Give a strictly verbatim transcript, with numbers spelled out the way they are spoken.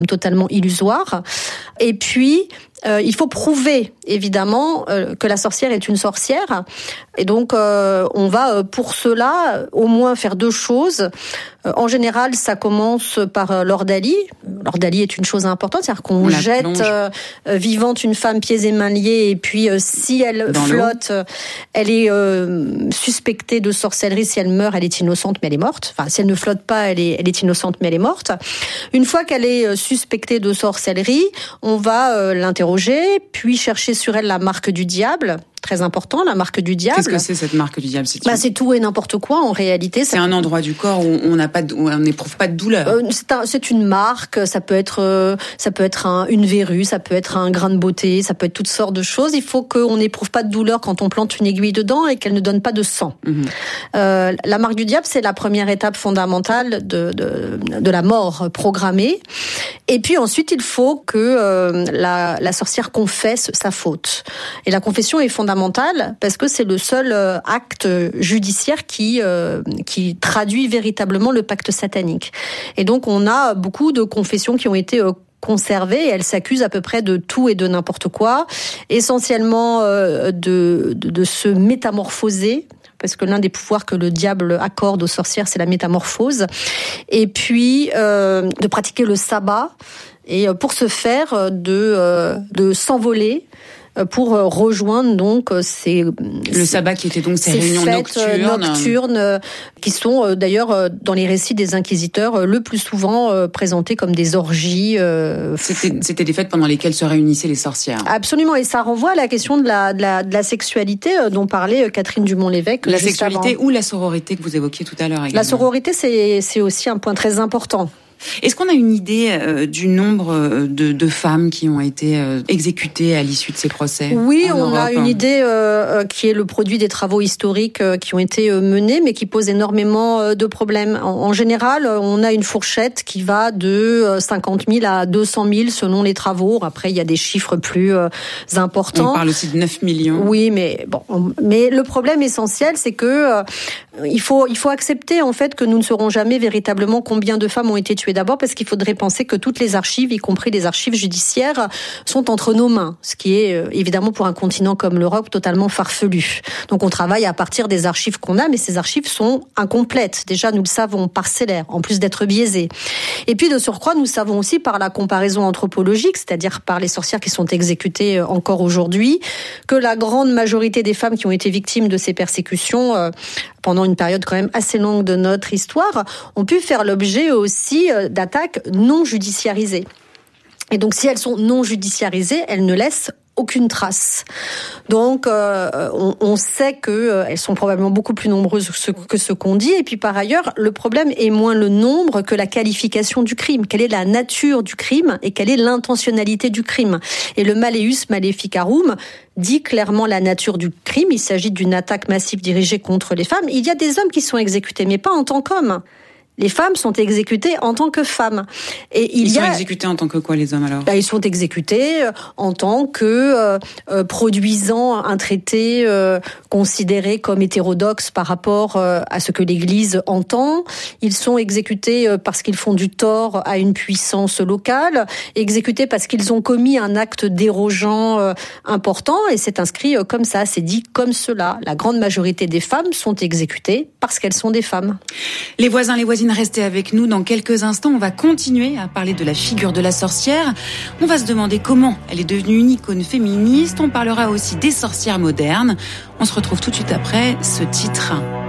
totalement illusoire. Et puis, euh, il faut prouver, évidemment, euh, que la sorcière est une sorcière. Et donc, euh, on va, euh, pour cela, au moins faire deux choses. Euh, en général, ça commence par euh, l'ordalie. L'ordalie est une chose importante, c'est-à-dire qu'on jette euh, vivante une femme pieds et mains liés, et puis euh, si elle Dans flotte, l'eau. elle est euh, suspectée de sorcellerie. Si elle meurt, elle est innocente, mais elle est morte. Enfin, si elle ne flotte pas, elle est, elle est innocente, mais elle est morte. Une fois qu'elle est suspectée de sorcellerie, on va euh, l'interroger, puis chercher sur elle la marque du diable. Très important, la marque du diable. Qu'est-ce que c'est cette marque du diable? C'est, bah, c'est tout et n'importe quoi en réalité. C'est ça... un endroit du corps où on n'a pas, de... où on n'éprouve pas de douleur. Euh, c'est, un, c'est une marque. Ça peut être, euh, ça peut être un, une verrue, ça peut être un grain de beauté, ça peut être toutes sortes de choses. Il faut qu'on n'éprouve pas de douleur quand on plante une aiguille dedans et qu'elle ne donne pas de sang. Mmh. Euh, la marque du diable, c'est la première étape fondamentale de de, de la mort programmée. Et puis ensuite, il faut que euh, la, la sorcière confesse sa faute. Et la confession est fondamentale. Parce que c'est le seul acte judiciaire qui euh, qui traduit véritablement le pacte satanique. Et donc on a beaucoup de confessions qui ont été euh, conservées et elles s'accusent à peu près de tout et de n'importe quoi, essentiellement euh, de, de de se métamorphoser. Parce que l'un des pouvoirs que le diable accorde aux sorcières, c'est la métamorphose. Et puis euh, de pratiquer le sabbat. Et pour ce faire, de euh, de s'envoler. Pour rejoindre donc ces le ces, sabbat qui était donc ces, ces réunions fêtes nocturnes. nocturnes qui sont d'ailleurs dans les récits des inquisiteurs le plus souvent présentées comme des orgies. C'était, c'était des fêtes pendant lesquelles se réunissaient les sorcières. Absolument, et ça renvoie à la question de la de la, de la sexualité dont parlait Catherine Dumont-Lévesque. La sexualité avant. Ou la sororité que vous évoquiez tout à l'heure également. La sororité, c'est c'est aussi un point très important. Est-ce qu'on a une idée euh, du nombre de, de femmes qui ont été euh, exécutées à l'issue de ces procès? Oui, on Europe, a une hein. idée euh, qui est le produit des travaux historiques euh, qui ont été euh, menés, mais qui pose énormément euh, de problèmes. En, en général, on a une fourchette qui va de euh, cinquante mille à deux cent mille selon les travaux. Après, il y a des chiffres plus euh, importants. On parle aussi de neuf millions. Oui, mais bon, on, mais le problème essentiel, c'est que euh, il faut il faut accepter en fait que nous ne saurons jamais véritablement combien de femmes ont été tuées. D'abord parce qu'il faudrait penser que toutes les archives, y compris les archives judiciaires, sont entre nos mains, ce qui est euh, évidemment pour un continent comme l'Europe totalement farfelu. Donc on travaille à partir des archives qu'on a, mais ces archives sont incomplètes. Déjà, nous le savons, parcellaires, en plus d'être biaisées. Et puis de surcroît, nous savons aussi par la comparaison anthropologique, c'est-à-dire par les sorcières qui sont exécutées encore aujourd'hui, que la grande majorité des femmes qui ont été victimes de ces persécutions euh, pendant une période quand même assez longue de notre histoire, ont pu faire l'objet aussi d'attaques non judiciarisées. Et donc, si elles sont non judiciarisées, elles ne laissent aucune trace. Donc, euh, on, on sait que euh, elles sont probablement beaucoup plus nombreuses que ce, que ce qu'on dit. Et puis, par ailleurs, le problème est moins le nombre que la qualification du crime. Quelle est la nature du crime et quelle est l'intentionnalité du crime? Et le Malleus Maleficarum dit clairement la nature du crime. Il s'agit d'une attaque massive dirigée contre les femmes. Il y a des hommes qui sont exécutés, mais pas en tant qu'hommes. Les femmes sont exécutées en tant que femmes. Et il ils y a... sont exécutés en tant que quoi, les hommes, alors? Bah, ils sont exécutés en tant que euh, euh, produisant un traité euh, considéré comme hétérodoxe par rapport euh, à ce que l'Église entend. Ils sont exécutés euh, parce qu'ils font du tort à une puissance locale, exécutés parce qu'ils ont commis un acte dérogeant euh, important, et c'est inscrit euh, comme ça, c'est dit comme cela. La grande majorité des femmes sont exécutées parce qu'elles sont des femmes. Les voisins, les voisines, restez avec nous. Dans quelques instants, on va continuer à parler de la figure de la sorcière. On va se demander comment elle est devenue une icône féministe. On parlera aussi des sorcières modernes. On se retrouve tout de suite après ce titre.